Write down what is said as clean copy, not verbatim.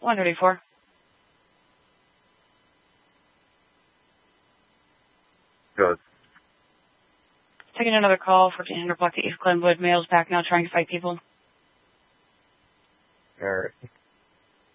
134. Good. Taking another call for 1400 block to East Glenwood. Males back now trying to fight people. All right.